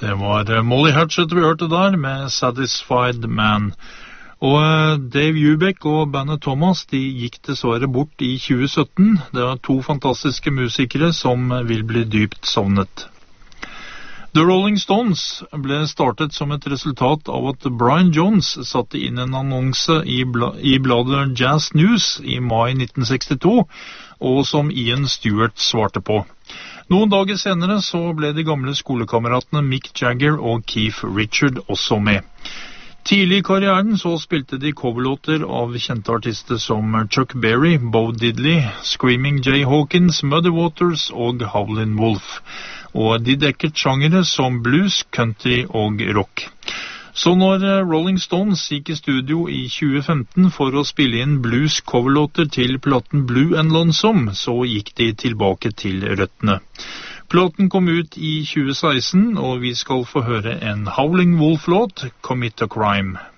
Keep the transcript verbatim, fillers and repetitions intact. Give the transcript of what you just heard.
Det var Molly Hatchet vi hørte der med Satisfied Man. Og Dave Eubank og bandet Thomas, de gikk dessverre bort i tjue sytten. Det var to fantastiske musikere som vil bli dypt savnet. The Rolling Stones ble startet som et resultat av at Brian Jones satte inn en annonse i, bla i bladet Jazz News i mai nitten sekstito, og som Ian Stewart svarte på. Noen dager senere så ble de gamle skolekameratene Mick Jagger og Keith Richard også med. Tidlig i karrieren så spilte de coverlåter av kjente artister som Chuck Berry, Bo Diddley, Screaming Jay Hawkins, Muddy Waters og Howlin' Wolf. Og de dekket sjangere som blues, country og rock. Så når Rolling Stones gikk i studio i tjue femten for å spille inn blues coverlåter til platen Blue and Lonesome, så gikk de tilbake til røttene. Platen kom ut i tjue seksten, og vi skal få høre en Howlin' Wolf-låt, Commit a Crime.